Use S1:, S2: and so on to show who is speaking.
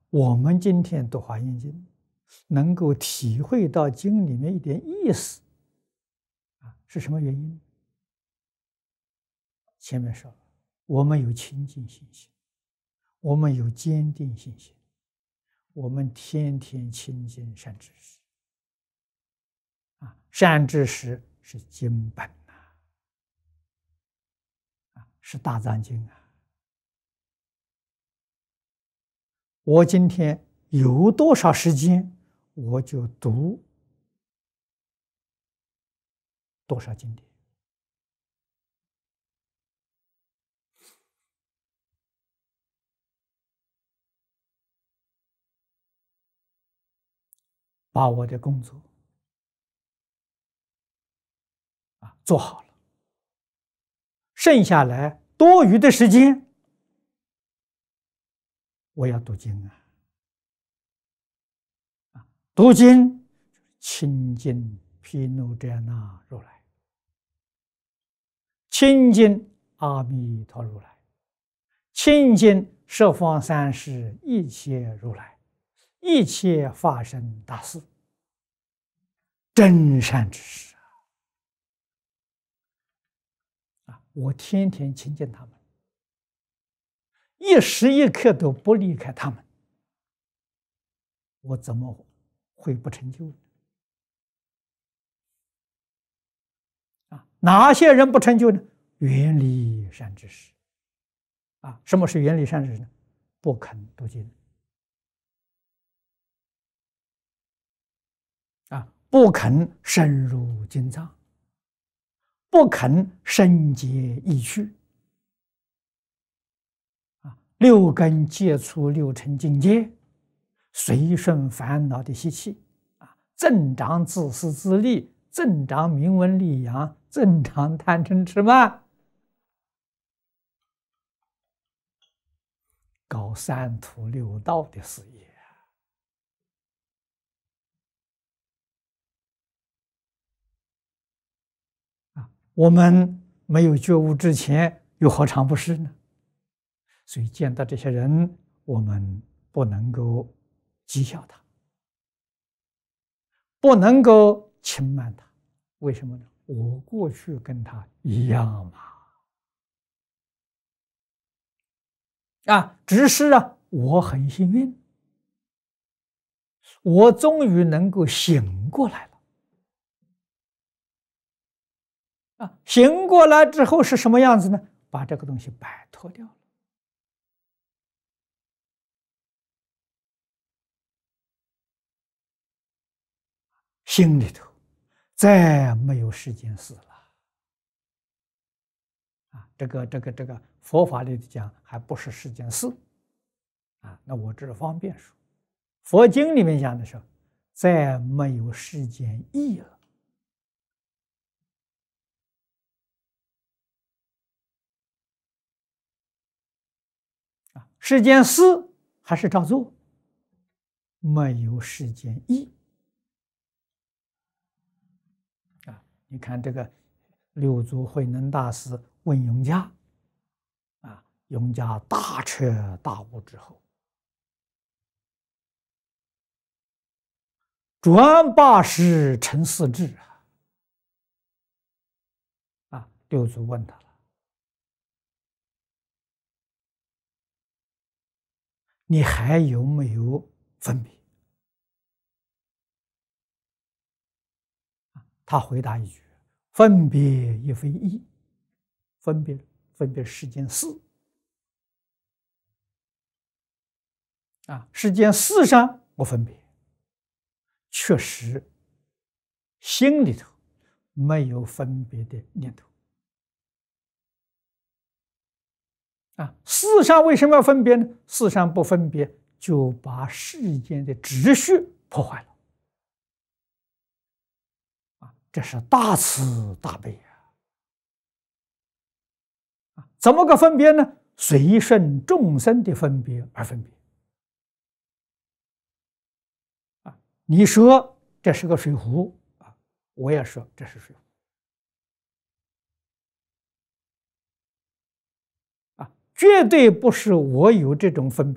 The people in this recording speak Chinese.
S1: 我们今天读华严经，能够体会到经里面一点意思，是什么原因？前面说了，我们有清净信心，我们有坚定信心，我们天天亲近善知识，善知识是经本是大藏经啊。我今天有多少时间，我就读多少经典。把我的工作做好了，剩下来多余的时间，我要读经读经亲近毗卢遮那如来，亲近阿弥陀如来，亲近十方三世一切如来，一切法身大士，真善知识我天天亲近他们，一时一刻都不离开他们，我怎么会不成就呢？哪些人不成就呢？远离善知识什么是远离善知识呢？不肯读经不肯深入经藏，不肯深解意趣六根接触六尘境界，随顺烦恼的习气增长自私自利，增长名闻利养，增长贪嗔痴慢，搞三途六道的事业我们没有觉悟之前，又何尝不是呢？所以见到这些人，我们不能够讥笑他，不能够轻慢他。为什么呢？我过去跟他一样嘛。只是我很幸运，我终于能够醒过来了。醒过来之后是什么样子呢？把这个东西摆脱掉了。心里头再没有世间事了这个佛法里讲还不是世间事那我这是方便说。佛经里面讲的时候，再没有世间义了世间事还是照做，没有世间义你看这个六祖慧能大师问永嘉永嘉大彻大悟之后，转80成4智六祖问他了，你还有没有分别？他回答一句：分别亦非义，分别世间事世间事上我分别，确实心里头没有分别的念头事上为什么要分别呢？事上不分别，就把世间的秩序破坏了这是大慈大悲怎么个分别呢？随顺众生的分别而分别你说这是个水壶我也说这是水壶绝对不是我有这种分别